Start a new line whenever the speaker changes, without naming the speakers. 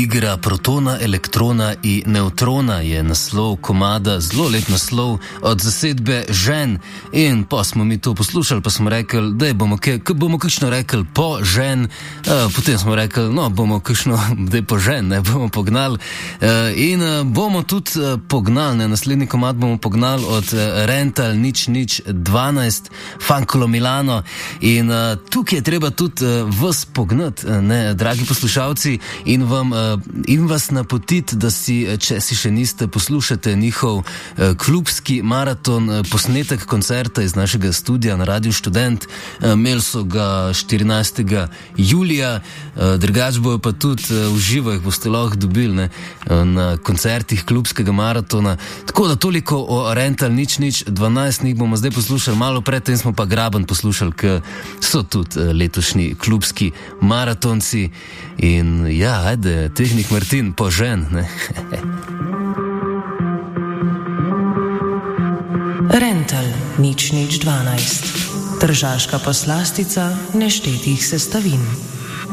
Igra protona, elektrona in nevtrona je naslov komada, zelo lep naslov od zasedbe Žen. In pa smo mi to poslušali, pa smo rekli, da bomo kakšno rekli po Žen, potem smo rekli, no, bomo kakšno, da je po Žen, ne, bomo pognali. In bomo tudi pognali, naslednji komad bomo pognali od Rental 012, Fankolo Milano. In tukaj je treba tudi vas pognati, ne, dragi poslušalci, in vas napotiti, da si, če si še niste, poslušate njihov klubski maraton, posnetek koncerta iz našega studia na Radiu Študent. Imeli so ga 14. julija, drugač bojo pa tudi uživo, jih boste lahko dobili, ne, na koncertih klubskega maratona. Tako da toliko o Rental 012, njih bomo zdaj poslušali, malo predtem smo pa Graben poslušali, ker so tudi letošnji klubski maratonci. In ja, ajde, Tehnik Martin, po Žen, ne.
Rental 012, tržaška poslastica neštetih sestavin.